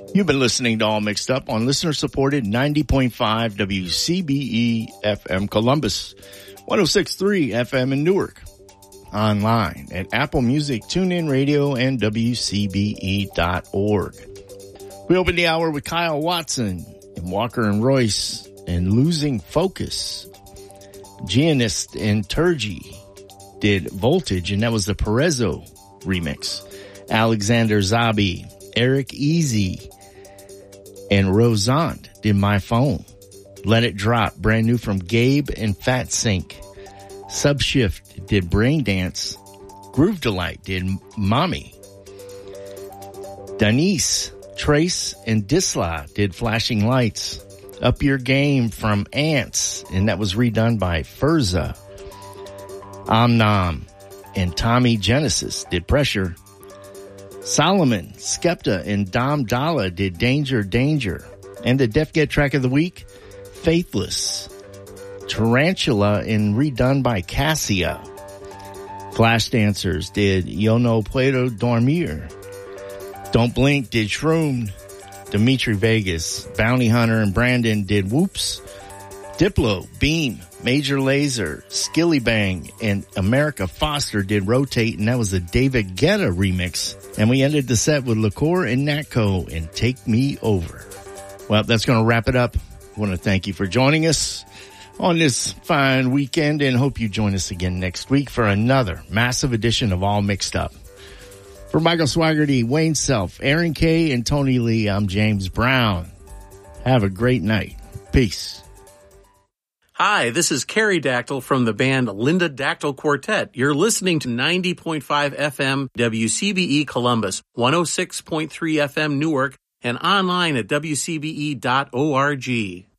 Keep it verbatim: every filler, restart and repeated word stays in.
You've been listening to All Mixed Up on listener-supported ninety point five W C B E F M Columbus, one oh six point three F M in Newark, online at Apple Music, TuneIn Radio, and W C B E dot org. We opened the hour with Kyle Watson and Walker and Royce and Losing Focus. Gianist and Turgi did Voltage, and that was the Perezzo remix. Alexander Zabi, Eric Easy, and Rosant did My Phone. Let It Drop, brand new from Gabe and Fat Sync. Subshift did Brain Dance. Groove Delight did Mommy. Denise, Trace, and Disla did Flashing Lights. Up Your Game from Ants, and that was redone by Furza. Omnom and Tommy Genesis did Pressure. Solomon, Skepta, and Dom Dalla did Danger, Danger. And the Def Get track of the week, Faithless. Tarantula and redone by Cassia. Flash Dancers did Yo No Puedo Dormir. Don't Blink did Shroomed. Dimitri Vegas, Bounty Hunter, and Brandon did Whoops. Diplo, Beam, Major Lazer, Skilly Bang, and America Foster did Rotate, and that was a David Guetta remix. And we ended the set with Liqueur and Natco and Take Me Over. Well, that's going to wrap it up. I want to thank you for joining us on this fine weekend, and hope you join us again next week for another massive edition of All Mixed Up. For Michael Swaggerty, Wayne Self, Aaron K., and Tony Lee, I'm James Brown. Have a great night. Peace. Hi, this is Carrie Dactyl from the band Linda Dactyl Quartet. You're listening to ninety point five F M W C B E Columbus, one oh six point three F M Newark, and online at W C B E dot org.